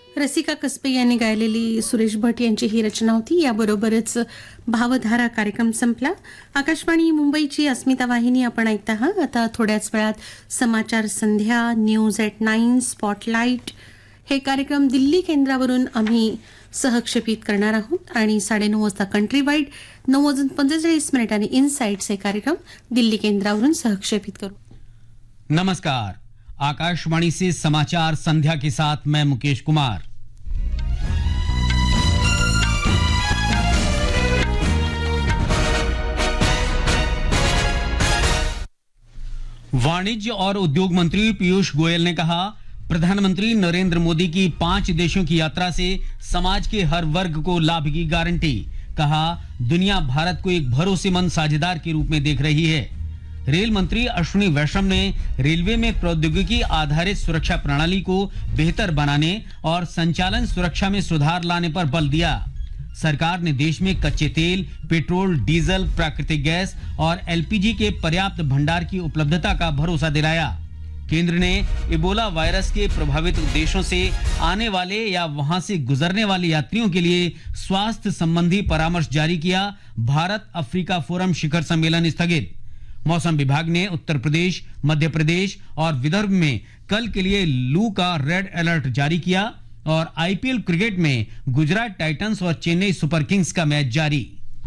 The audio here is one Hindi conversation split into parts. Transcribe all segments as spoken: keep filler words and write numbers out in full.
रसिका कसबे यांनी गायलेली सुरेश भट यांची ही रचना होती. याबरोबरच भावधारा कार्यक्रम संपला. आकाशवाणी मुंबईची अस्मिता वाहिनी आपण ऐकता आहात. आता थोड्याच वेळात समाचार संध्या, न्यूज एट नाईन, स्पॉटलाइट हे कार्यक्रम दिल्ली केंद्रावरून आम्ही सहक्षेपित करणार आहोत आणि साडेनऊ वाजता कंट्री वाईड, नऊ वाजून पंचेचाळीस मिनिटांनी इनसाइट्स हे कार्यक्रम दिल्ली केंद्रावरून सहक्षेपित करू. नमस्कार, आकाशवाणी से समाचार संध्या के साथ मैं मुकेश कुमार. वाणिज्य और उद्योग मंत्री पीयूष गोयल ने कहा, प्रधानमंत्री नरेंद्र मोदी की पांच देशों की यात्रा से समाज के हर वर्ग को लाभ की गारंटी. कहा, दुनिया भारत को एक भरोसेमंद साझेदार के रूप में देख रही है. रेल मंत्री अश्विनी वैष्णव ने रेलवे में प्रौद्योगिकी आधारित सुरक्षा प्रणाली को बेहतर बनाने और संचालन सुरक्षा में सुधार लाने पर बल दिया. सरकार ने देश में कच्चे तेल, पेट्रोल, डीजल, प्राकृतिक गैस और एलपीजी के पर्याप्त भंडार की उपलब्धता का भरोसा दिलाया. केंद्र ने इबोला वायरस के प्रभावित देशों से आने वाले या वहां से गुजरने वाले यात्रियों के लिए स्वास्थ्य संबंधी परामर्श जारी किया. भारत अफ्रीका फोरम शिखर सम्मेलन स्थगित. मौसम विभाग ने उत्तर प्रदेश, मध्य प्रदेश और विदर्भ में कल के लिए लू का रेड अलर्ट जारी किया. और आईपीएल क्रिकेट में गुजरात टाइटंस और चेन्नई सुपर किंग्स का मैच जारी.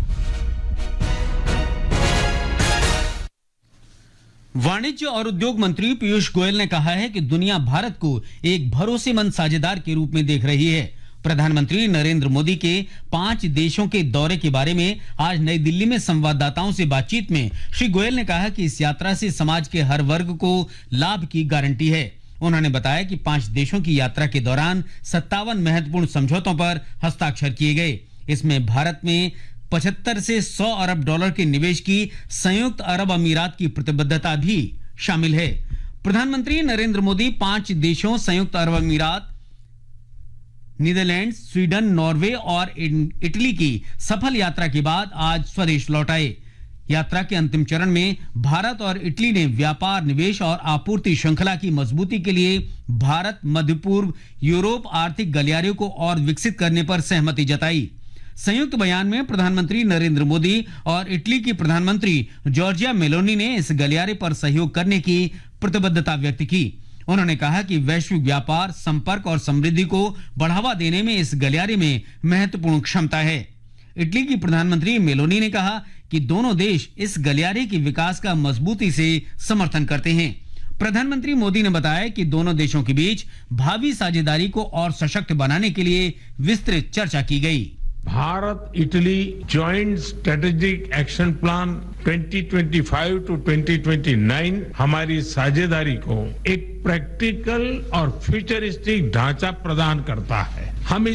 वाणिज्य और उद्योग मंत्री पीयूष गोयल ने कहा है कि दुनिया भारत को एक भरोसेमंद साझेदार के रूप में देख रही है. प्रधानमंत्री नरेंद्र मोदी के पांच देशों के दौरे के बारे में आज नई दिल्ली में संवाददाताओं से बातचीत में श्री गोयल ने कहा कि इस यात्रा से समाज के हर वर्ग को लाभ की गारंटी है. उन्होंने बताया कि पांच देशों की यात्रा के दौरान सत्तावन महत्वपूर्ण समझौतों पर हस्ताक्षर किए गए. इसमें भारत में पचहत्तर से सौ अरब डॉलर के निवेश की संयुक्त अरब अमीरात की प्रतिबद्धता भी शामिल है. प्रधानमंत्री नरेंद्र मोदी पांच देशों संयुक्त अरब अमीरात, नीदरलैंड, स्वीडन, नॉर्वे और इटली की सफल यात्रा के बाद आज स्वदेश लौट आए. यात्रा के अंतिम चरण में भारत और इटली ने व्यापार, निवेश और आपूर्ति श्रृंखला की मजबूती के लिए भारत मध्य पूर्व यूरोप आर्थिक गलियारे को और विकसित करने पर सहमति जताई. संयुक्त बयान में प्रधानमंत्री नरेंद्र मोदी और इटली की प्रधानमंत्री जॉर्जिया मेलोनी ने इस गलियारे पर सहयोग करने की प्रतिबद्धता व्यक्त की. उन्होंने कहा कि वैश्विक व्यापार, संपर्क और समृद्धि को बढ़ावा देने में इस गलियारे में महत्वपूर्ण क्षमता है. इटली की प्रधानमंत्री मेलोनी ने कहा कि दोनों देश इस गलियारे के विकास का मजबूती से समर्थन करते हैं. प्रधानमंत्री मोदी ने बताया कि दोनों देशों के बीच भावी साझेदारी को और सशक्त बनाने के लिए विस्तृत चर्चा की गई. Bharat Italy joint strategic action plan twenty twenty five to twenty twenty nine हमारी साझेदारी को एक प्रैक्टिकल और फ्यूचरिस्टिक ढांचा प्रदान करता है. हम